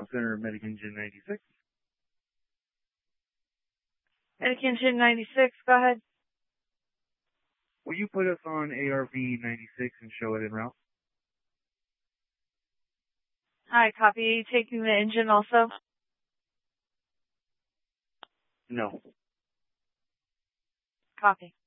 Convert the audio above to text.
Center, Medic Engine 96. Medic Engine 96, go ahead. Will you put us on ARV 96 and show it en route? Hi, copy. Are you taking the engine also? No. Copy.